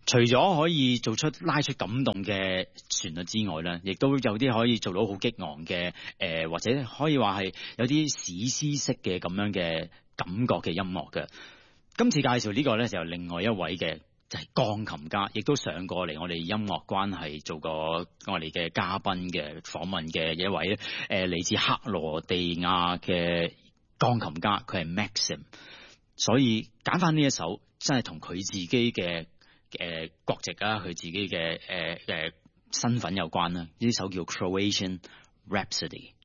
除咗可以做出拉出感動嘅旋律之外咧，亦都有啲可以做到好激昂嘅或者可以話係有啲史詩式嘅咁樣嘅感覺嘅音樂嘅。今次介紹呢個咧就另外一位嘅就係鋼琴家，亦都上過嚟我哋音樂關係做過我哋嘅嘉賓嘅訪問嘅一位嚟自克羅地亞嘅鋼琴家，佢係 Maxim， 所以揀翻呢一首真係同佢自己嘅國籍啊，佢自己嘅身份有關啦。呢首叫 Croatian Rhapsody。